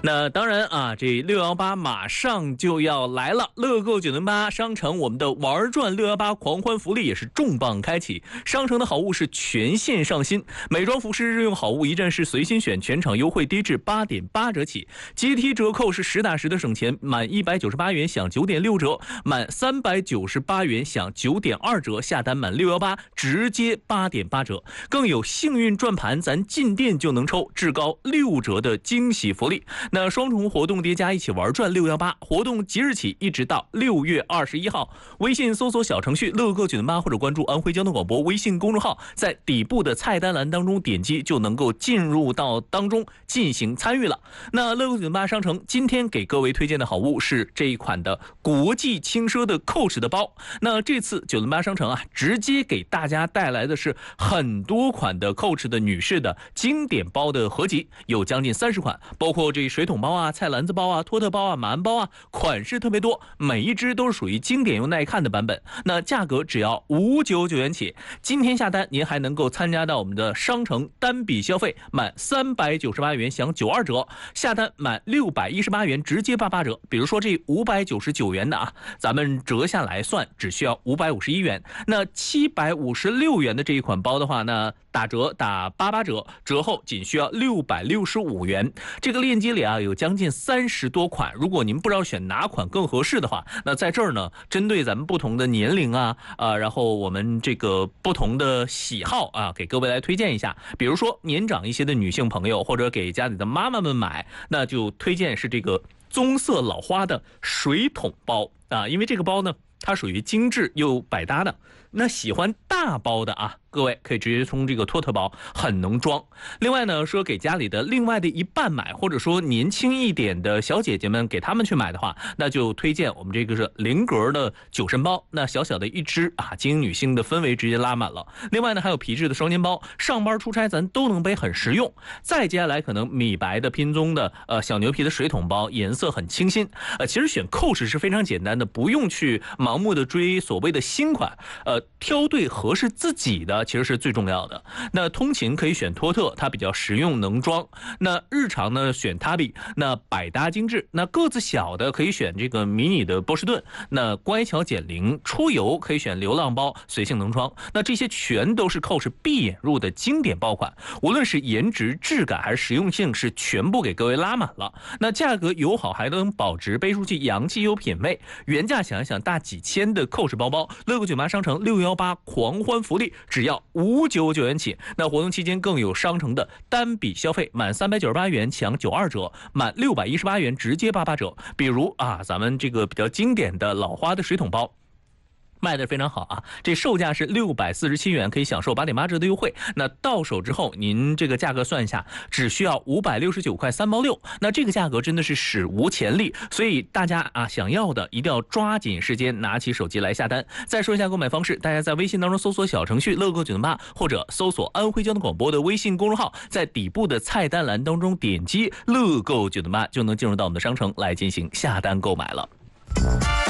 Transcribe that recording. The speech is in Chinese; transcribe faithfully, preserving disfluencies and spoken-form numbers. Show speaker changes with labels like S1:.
S1: 那当然啊，这六一八马上就要来了，乐购九零八商城我们的玩转六一八狂欢福利也是重磅开启，商城的好物是全线上新，美妆服饰日用好物一站式随心选，全场优惠低至八点八折起，阶梯折扣是实打实的省钱，满一百九十八元享九点六折，满三百九十八元享九点二折，下单满六一八直接八点八折，更有幸运转盘，咱进店就能抽至高六折的惊喜福利。那双重活动叠加，一起玩转六一八，活动即日起一直到六月二十一号。微信搜索小程序乐购九零八或者关注安徽交通广播微信公众号，在底部的菜单栏当中点击就能够进入到当中进行参与了。那乐购九零八商城今天给各位推荐的好物是这一款的国际轻奢的 Coach 的包。那这次九零八商城啊，直接给大家带来的是很多款的 Coach 的女士的经典包的合集，有将近三十款，包括这水桶包啊、菜篮子包啊、托特包啊、马鞍包啊，款式特别多，每一只都是属于经典又耐看的版本。那价格只要五百九十九元起，今天下单您还能够参加到我们的商城单笔消费满三百九十八元享九二折，下单满六百一十八元直接八八折。比如说这五百九十九元的啊，咱们折下来算只需要五百五十一元。那七百五十六元的这一款包的话，那打折打八八折，折后仅需要六百六十五元。这个链接里啊有将近三十多款，如果您不知道选哪款更合适的话，那在这儿呢，针对咱们不同的年龄啊啊，然后我们这个不同的喜好啊，给各位来推荐一下。比如说年长一些的女性朋友，或者给家里的妈妈们买，那就推荐是这个棕色老花的水桶包啊，因为这个包呢，它属于精致又百搭的。那喜欢大包的啊，各位可以直接冲这个托特包，很能装。另外呢，说给家里的另外的一半买，或者说年轻一点的小姐姐们给他们去买的话，那就推荐我们这个是菱格的酒神包，那小小的一只啊，精英女性的氛围直接拉满了。另外呢，还有皮质的双肩包，上班出差咱都能背，很实用。再接下来可能米白的拼宗的呃小牛皮的水桶包，颜色很清新。呃，其实选 Coach 是非常简单的，不用去盲目的追所谓的新款，呃。挑对合适自己的其实是最重要的。那通勤可以选托特，它比较实用能装。那日常呢选 Tabi， 那百搭精致。那个子小的可以选这个迷你的波士顿。那乖巧减龄，出游可以选流浪包，随性能装。那这些全都是 Coach 闭眼入的经典包款，无论是颜值、质感还是实用性，是全部给各位拉满了。那价格友好，还能保值，背出去洋气有品味。原价想一想大几千的 Coach 包包，乐购九八商城六一八狂欢福利只要五百九十九元起。那活动期间更有商城的单笔消费满三百九十八元享九二折，满六百一十八元直接八八折。比如啊，咱们这个比较经典的老花的水桶包，卖的非常好啊，这售价是六百四十七元，可以享受八点八折的优惠。那到手之后，您这个价格算一下，只需要五百六十九块三毛六。那这个价格真的是史无前例，所以大家啊想要的一定要抓紧时间拿起手机来下单。再说一下购买方式，大家在微信当中搜索小程序乐购九零八，或者搜索安徽交通广播的微信公众号，在底部的菜单栏当中点击乐购九零八，就能进入到我们的商城来进行下单购买了。